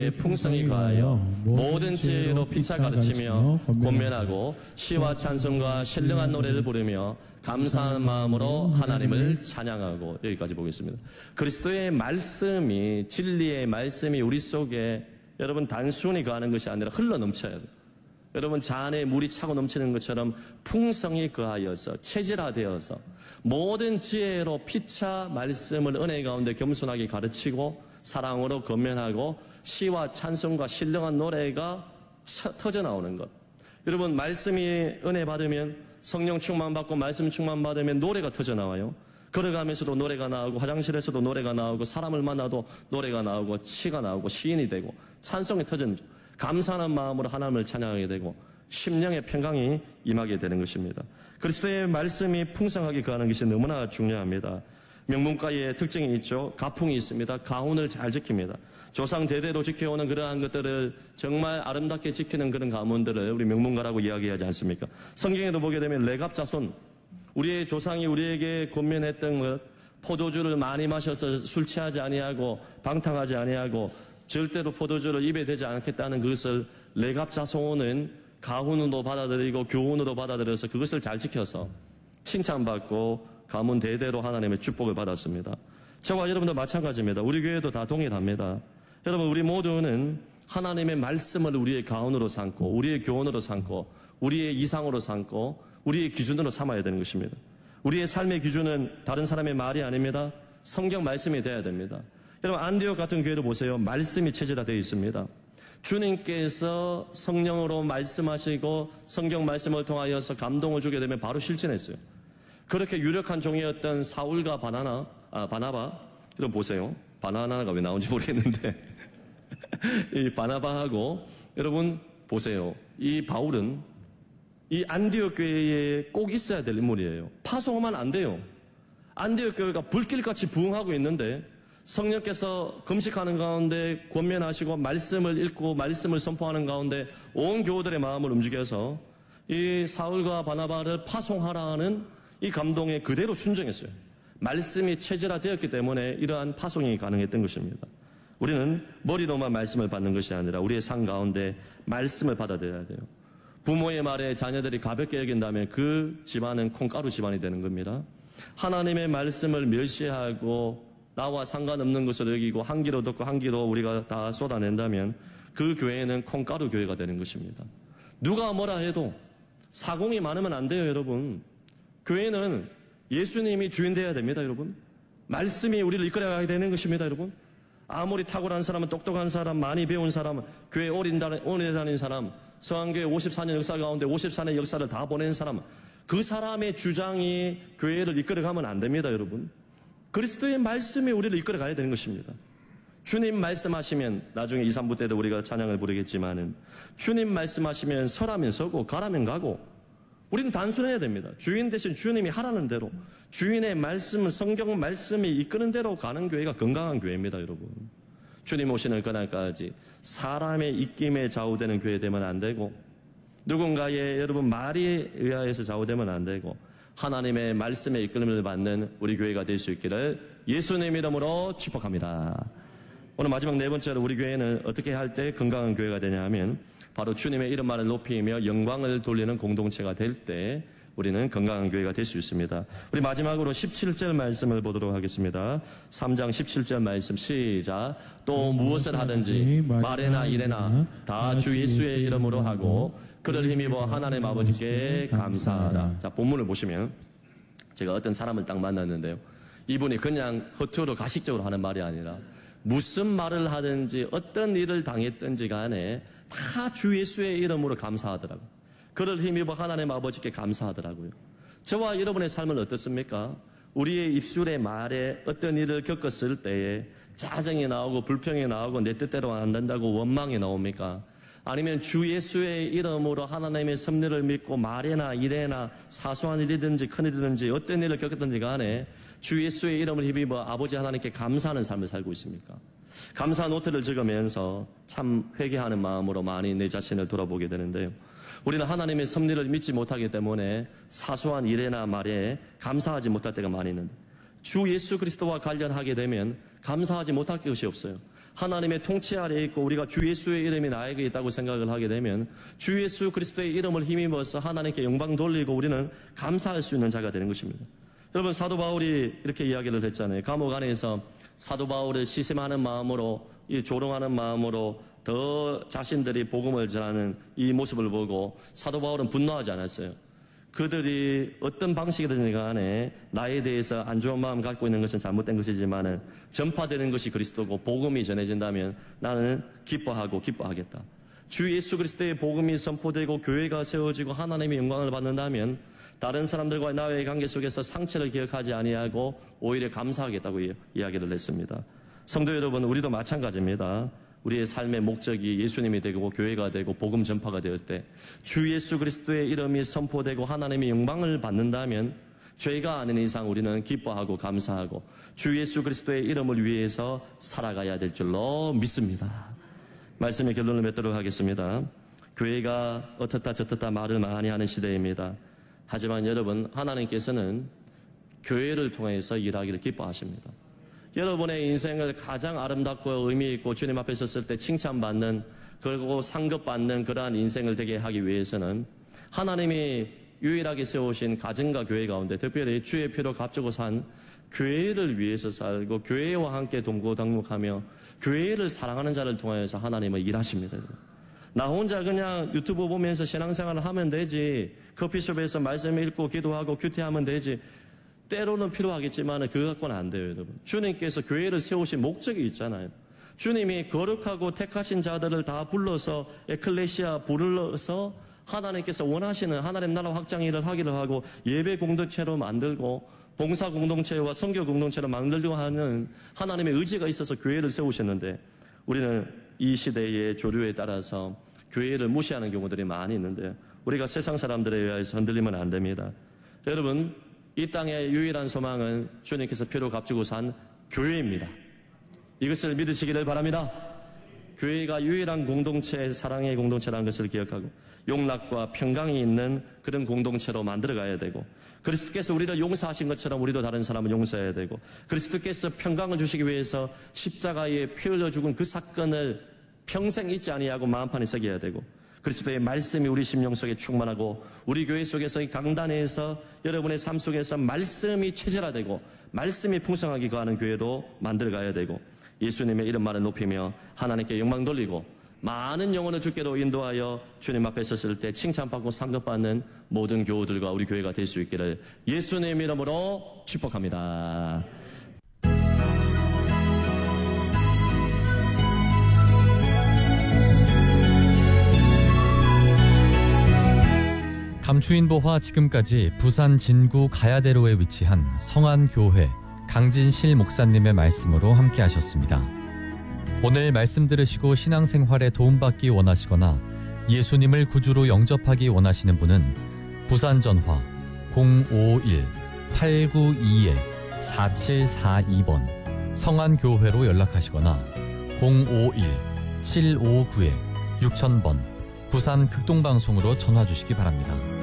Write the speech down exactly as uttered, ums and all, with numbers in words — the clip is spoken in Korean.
풍성이 거하여 모든 지혜로 피차 가르치며 권면하고 시와 찬송과 신령한 노래를 부르며 감사하는 마음으로 하나님을 찬양하고. 여기까지 보겠습니다. 그리스도의 말씀이, 진리의 말씀이 우리 속에 여러분 단순히 거하는 것이 아니라 흘러 넘쳐야 돼요. 여러분 잔에 물이 차고 넘치는 것처럼 풍성이 거하여서 체질화되어서 모든 지혜로 피차 말씀을 은혜 가운데 겸손하게 가르치고 사랑으로 권면하고 시와 찬송과 신령한 노래가 터져 나오는 것. 여러분 말씀이 은혜 받으면, 성령 충만 받고 말씀 충만 받으면 노래가 터져 나와요. 걸어가면서도 노래가 나오고, 화장실에서도 노래가 나오고, 사람을 만나도 노래가 나오고, 시가 나오고, 시인이 되고, 찬송이 터진, 감사하는 마음으로 하나님을 찬양하게 되고, 심령의 평강이 임하게 되는 것입니다. 그리스도의 말씀이 풍성하게 거하는 것이 너무나 중요합니다. 명문가의 특징이 있죠. 가풍이 있습니다. 가훈을 잘 지킵니다. 조상 대대로 지켜오는 그러한 것들을 정말 아름답게 지키는 그런 가문들을 우리 명문가라고 이야기하지 않습니까? 성경에도 보게 되면 레갑자손, 우리의 조상이 우리에게 권면했던 것, 포도주를 많이 마셔서 술 취하지 아니하고 방탕하지 아니하고 절대로 포도주를 입에 대지 않겠다는 그것을 레갑자손은 가훈으로 받아들이고 교훈으로 받아들여서 그것을 잘 지켜서 칭찬받고 가문 대대로 하나님의 축복을 받았습니다. 저와 여러분도 마찬가지입니다. 우리 교회도 다 동일합니다. 여러분 우리 모두는 하나님의 말씀을 우리의 가훈으로 삼고 우리의 교훈으로 삼고 우리의 이상으로 삼고 우리의 기준으로 삼아야 되는 것입니다. 우리의 삶의 기준은 다른 사람의 말이 아닙니다. 성경 말씀이 되어야 됩니다. 여러분 안디옥 같은 교회도 보세요. 말씀이 체질화되어 있습니다. 주님께서 성령으로 말씀하시고 성경 말씀을 통하여서 감동을 주게 되면 바로 실천했어요. 그렇게 유력한 종이었던 사울과 바나나, 아, 바나바, 여러분 보세요. 바나나가 왜 나온지 모르겠는데, 이 바나바하고, 여러분 보세요. 이 바울은 이 안디옥 교회에 꼭 있어야 될 인물이에요. 파송하면 안 돼요. 안디옥 교회가 불길같이 부흥하고 있는데, 성령께서 금식하는 가운데 권면하시고, 말씀을 읽고, 말씀을 선포하는 가운데, 온 교우들의 마음을 움직여서, 이 사울과 바나바를 파송하라는 이 감동에 그대로 순종했어요. 말씀이 체질화되었기 때문에 이러한 파송이 가능했던 것입니다. 우리는 머리로만 말씀을 받는 것이 아니라 우리의 삶 가운데 말씀을 받아들여야 돼요. 부모의 말에 자녀들이 가볍게 여긴다면 그 집안은 콩가루 집안이 되는 겁니다. 하나님의 말씀을 멸시하고 나와 상관없는 것을 여기고 한 귀로 듣고 한 귀로 우리가 다 쏟아낸다면 그 교회는 콩가루 교회가 되는 것입니다. 누가 뭐라 해도 사공이 많으면 안 돼요, 여러분. 교회는 예수님이 주인 되어야 됩니다, 여러분. 말씀이 우리를 이끌어가야 되는 것입니다, 여러분. 아무리 탁월한 사람은, 똑똑한 사람, 많이 배운 사람, 교회 오래 다닌 사람, 서한교회 오십사 년 역사 가운데 오십사 년 역사를 다 보낸 사람, 그 사람의 주장이 교회를 이끌어가면 안 됩니다, 여러분. 그리스도의 말씀이 우리를 이끌어가야 되는 것입니다. 주님 말씀하시면, 나중에 이, 삼 부 때도 우리가 찬양을 부르겠지만은, 주님 말씀하시면 서라면 서고 가라면 가고, 우리는 단순해야 됩니다. 주인 대신 주님이 하라는 대로, 주인의 말씀, 성경 말씀이 이끄는 대로 가는 교회가 건강한 교회입니다, 여러분. 주님 오시는 그날까지 사람의 입김에 좌우되는 교회 되면 안 되고, 누군가의 여러분 말에 의하여서 좌우되면 안 되고, 하나님의 말씀에 이끌림을 받는 우리 교회가 될 수 있기를 예수님 이름으로 축복합니다. 오늘 마지막 네 번째로 우리 교회는 어떻게 할 때 건강한 교회가 되냐 하면, 바로 주님의 이름만을 높이며 영광을 돌리는 공동체가 될 때 우리는 건강한 교회가 될 수 있습니다. 우리 마지막으로 십칠 절 말씀을 보도록 하겠습니다. 삼 장 십칠 절 말씀 시작. 또 무엇을 하든지 말에나 이래나 다 주 예수의 이름으로 하고 그를 힘입어 하나님 아버지께 감사하라. 자, 본문을 보시면 제가 어떤 사람을 딱 만났는데요. 이분이 그냥 허투루 가식적으로 하는 말이 아니라 무슨 말을 하든지 어떤 일을 당했든지 간에 다 주 예수의 이름으로 감사하더라고요. 그를 힘입어 하나님 아버지께 감사하더라고요. 저와 여러분의 삶은 어떻습니까? 우리의 입술의 말에 어떤 일을 겪었을 때에 짜증이 나오고 불평이 나오고 내 뜻대로 안 된다고 원망이 나옵니까? 아니면 주 예수의 이름으로 하나님의 섭리를 믿고 말에나 일에나 사소한 일이든지 큰일이든지 어떤 일을 겪었든지 간에 주 예수의 이름을 힘입어 아버지 하나님께 감사하는 삶을 살고 있습니까? 감사 노트를 적으면서 참 회개하는 마음으로 많이 내 자신을 돌아보게 되는데요. 우리는 하나님의 섭리를 믿지 못하기 때문에 사소한 일에나 말에 감사하지 못할 때가 많이 있는데 주 예수 그리스도와 관련하게 되면 감사하지 못할 것이 없어요. 하나님의 통치 아래에 있고 우리가 주 예수의 이름이 나에게 있다고 생각을 하게 되면 주 예수 그리스도의 이름을 힘입어서 하나님께 영광 돌리고 우리는 감사할 수 있는 자가 되는 것입니다. 여러분, 사도 바울이 이렇게 이야기를 했잖아요. 감옥 안에서 사도 바울을 시샘하는 마음으로, 이 조롱하는 마음으로 더 자신들이 복음을 전하는 이 모습을 보고 사도 바울은 분노하지 않았어요. 그들이 어떤 방식이든 간에 나에 대해서 안 좋은 마음 갖고 있는 것은 잘못된 것이지만 전파되는 것이 그리스도고 복음이 전해진다면 나는 기뻐하고 기뻐하겠다. 주 예수 그리스도의 복음이 선포되고 교회가 세워지고 하나님의 영광을 받는다면 다른 사람들과의 나와의 관계 속에서 상처를 기억하지 아니하고 오히려 감사하겠다고 이야기를 했습니다. 성도 여러분, 우리도 마찬가지입니다. 우리의 삶의 목적이 예수님이 되고 교회가 되고 복음 전파가 되었을 때 주 예수 그리스도의 이름이 선포되고 하나님의 영광을 받는다면 죄가 아닌 이상 우리는 기뻐하고 감사하고 주 예수 그리스도의 이름을 위해서 살아가야 될 줄로 믿습니다. 말씀의 결론을 맺도록 하겠습니다. 교회가 어떻다 저떻다 말을 많이 하는 시대입니다. 하지만 여러분, 하나님께서는 교회를 통해서 일하기를 기뻐하십니다. 여러분의 인생을 가장 아름답고 의미 있고 주님 앞에 섰을 때 칭찬받는, 그리고 상급받는 그러한 인생을 되게 하기 위해서는 하나님이 유일하게 세우신 가정과 교회 가운데 특별히 주의 피로 값주고 산 교회를 위해서 살고 교회와 함께 동고동락하며 교회를 사랑하는 자를 통해서 하나님은 일하십니다. 나 혼자 그냥 유튜브 보면서 신앙생활을 하면 되지, 커피숍에서 말씀 읽고 기도하고 큐티하면 되지, 때로는 필요하겠지만 그거 갖고는 안 돼요, 여러분. 주님께서 교회를 세우신 목적이 있잖아요. 주님이 거룩하고 택하신 자들을 다 불러서 에클레시아 불러서 하나님께서 원하시는 하나님 나라 확장 일을 하기를 하고 예배 공동체로 만들고 봉사 공동체와 선교 공동체로 만들려고 하는 하나님의 의지가 있어서 교회를 세우셨는데 우리는 이 시대의 조류에 따라서 교회를 무시하는 경우들이 많이 있는데 우리가 세상 사람들에 의해서 흔들리면 안 됩니다. 여러분, 이 땅의 유일한 소망은 주님께서 피로 값주고 산 교회입니다. 이것을 믿으시기를 바랍니다. 교회가 유일한 공동체, 사랑의 공동체라는 것을 기억하고 용납과 평강이 있는 그런 공동체로 만들어가야 되고 그리스도께서 우리를 용서하신 것처럼 우리도 다른 사람을 용서해야 되고 그리스도께서 평강을 주시기 위해서 십자가에 피 흘려 죽은 그 사건을 평생 잊지 아니하고 마음판에 새겨야 되고 그리스도의 말씀이 우리 심령 속에 충만하고 우리 교회 속에서 이 강단에서 여러분의 삶 속에서 말씀이 체질화되고 말씀이 풍성하게 거하는 교회도 만들어가야 되고 예수님의 이름만을 높이며 하나님께 영광 돌리고 많은 영혼을 주께로 인도하여 주님 앞에 섰을 때 칭찬받고 상급받는 모든 교우들과 우리 교회가 될 수 있기를 예수님 이름으로 축복합니다. 감추인보화 지금까지 부산 진구 가야대로에 위치한 성안교회 강진실 목사님의 말씀으로 함께 하셨습니다. 오늘 말씀 들으시고 신앙생활에 도움받기 원하시거나 예수님을 구주로 영접하기 원하시는 분은 부산전화 공오일 팔구이 사칠사이 번 성안교회로 연락하시거나 공오일 칠오구 육천 번 부산 극동방송으로 전화 주시기 바랍니다.